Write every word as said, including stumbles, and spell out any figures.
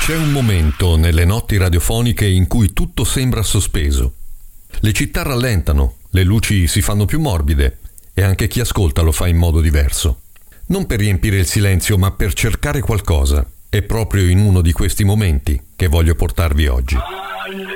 C'è un momento nelle notti radiofoniche in cui tutto sembra sospeso. Le città rallentano, le luci si fanno più morbide e anche chi ascolta lo fa in modo diverso. Non per riempire il silenzio, ma per cercare qualcosa. È proprio in uno di questi momenti che voglio portarvi oggi.